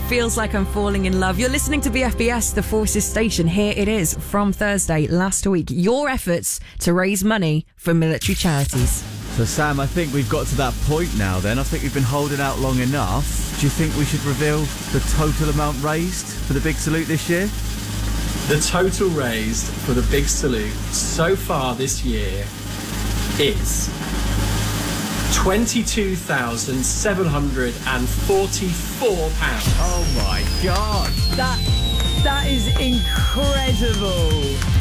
Feels Like I'm Falling in Love. You're listening to BFBS, the Forces Station. Here it is from Thursday last week. Your efforts to raise money for military charities. So, Sam, I think we've got to that point now then. I think we've been holding out long enough. Do you think we should reveal the total amount raised for the Big Salute this year? The total raised for the Big Salute so far this year is £22,744. Oh my God! That is incredible.